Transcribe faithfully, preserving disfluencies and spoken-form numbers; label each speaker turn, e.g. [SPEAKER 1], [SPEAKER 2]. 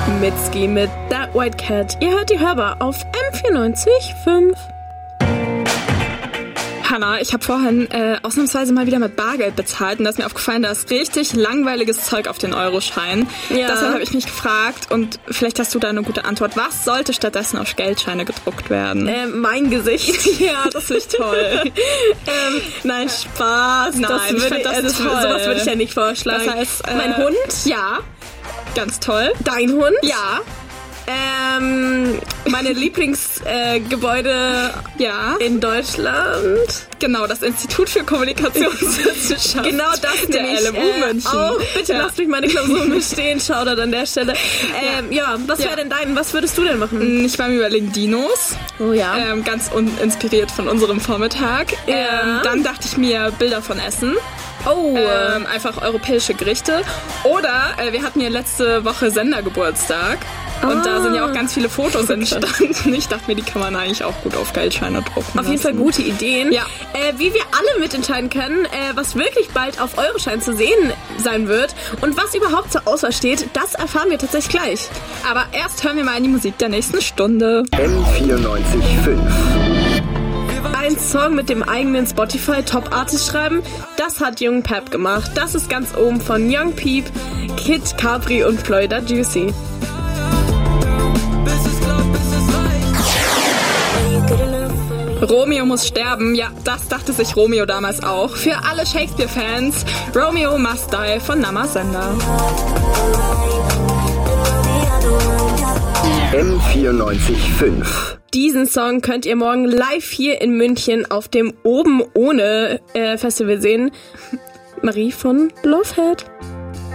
[SPEAKER 1] Mitski mit That White Cat. Ihr hört die Hörbar auf M vierundneunzig Komma fünf.
[SPEAKER 2] Hannah, ich habe vorhin äh, ausnahmsweise mal wieder mit Bargeld bezahlt und da ist mir aufgefallen, da ist richtig langweiliges Zeug auf den Euroschein.
[SPEAKER 1] Ja.
[SPEAKER 2] Deshalb habe ich mich gefragt und vielleicht hast du da eine gute Antwort. Was sollte stattdessen auf Geldscheine gedruckt werden?
[SPEAKER 1] Äh, mein Gesicht.
[SPEAKER 2] Ja, das ist toll.
[SPEAKER 1] ähm, nein, Spaß.
[SPEAKER 2] Nein,
[SPEAKER 1] das
[SPEAKER 2] ich
[SPEAKER 1] würde,
[SPEAKER 2] find das
[SPEAKER 1] äh, das,
[SPEAKER 2] toll.
[SPEAKER 1] sowas würde ich ja nicht vorschlagen.
[SPEAKER 2] Das heißt, äh,
[SPEAKER 1] mein Hund?
[SPEAKER 2] Ja, ganz toll.
[SPEAKER 1] Dein Hund?
[SPEAKER 2] Ja.
[SPEAKER 1] Ähm, meine Lieblingsgebäude äh,
[SPEAKER 2] ja.
[SPEAKER 1] in Deutschland.
[SPEAKER 2] Genau, das Institut für Kommunikationswissenschaften.
[SPEAKER 1] Genau das
[SPEAKER 2] der
[SPEAKER 1] nämlich.
[SPEAKER 2] L M U
[SPEAKER 1] Äh,
[SPEAKER 2] München.
[SPEAKER 1] auch, bitte
[SPEAKER 2] ja.
[SPEAKER 1] lasst mich meine Klausuren bestehen. Shoutout an der Stelle. Ähm, ja. ja, was wäre
[SPEAKER 2] ja.
[SPEAKER 1] denn dein? Was würdest du denn machen?
[SPEAKER 2] Ich war mir überlegen, Dinos.
[SPEAKER 1] Oh ja.
[SPEAKER 2] Ähm, ganz uninspiriert von unserem Vormittag.
[SPEAKER 1] Ja.
[SPEAKER 2] Ähm, dann dachte ich mir Bilder von Essen.
[SPEAKER 1] Oh.
[SPEAKER 2] Ähm, einfach europäische Gerichte. Oder äh, wir hatten ja letzte Woche Sendergeburtstag. Und
[SPEAKER 1] ah.
[SPEAKER 2] da sind ja auch ganz viele Fotos entstanden. Ich dachte mir, die kann man eigentlich auch gut auf Geldscheine drucken.
[SPEAKER 1] Auf jeden Fall gute Ideen.
[SPEAKER 2] Ja.
[SPEAKER 1] Äh, wie wir alle mitentscheiden können, äh, was wirklich bald auf Euroschein zu sehen sein wird und was überhaupt zur Auswahl steht, das erfahren wir tatsächlich gleich.
[SPEAKER 2] Aber erst hören wir mal in die Musik der nächsten Stunde.
[SPEAKER 3] M vierundneunzig Komma fünf.
[SPEAKER 1] Ein Song mit dem eigenen Spotify Top Artist schreiben, das hat Young Pep gemacht. Das ist ganz oben von Young Peep, Kid Capri und Florida Juicy.
[SPEAKER 2] Romeo muss sterben, ja, das dachte sich Romeo damals auch. Für alle Shakespeare-Fans, Romeo Must Die von Nama Sender.
[SPEAKER 3] M vierundneunzig Komma fünf.
[SPEAKER 1] Diesen Song könnt ihr morgen live hier in München auf dem Oben ohne äh, Festival sehen. Marie von Lovehead.